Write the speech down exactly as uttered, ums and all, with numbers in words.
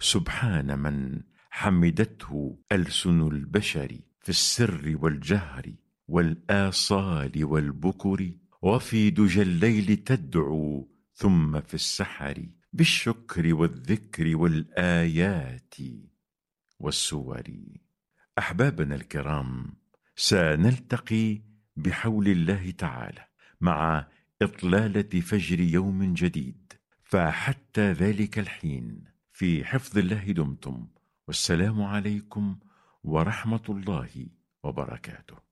سبحان من حمدته ألسن البشر في السر والجهر والآصال والبكر، وفي دجى الليل تدعو ثم في السحر، بالشكر والذكر والآيات والسور. أحبابنا الكرام، سنلتقي بحول الله تعالى مع إطلالة فجر يوم جديد، فحتى ذلك الحين في حفظ الله دمتم، والسلام عليكم ورحمة الله وبركاته.